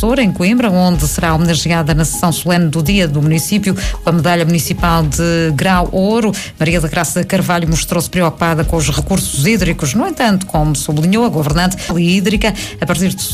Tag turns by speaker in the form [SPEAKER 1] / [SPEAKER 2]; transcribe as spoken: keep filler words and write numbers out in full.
[SPEAKER 1] Açor, em Coimbra, onde será homenageada na sessão solene do Dia do Município com a Medalha Municipal de Grau Ouro. Maria da Graça Carvalho mostrou-se preocupada com os recursos hídricos. No entanto, como sublinhou a governante hídrica, a partir de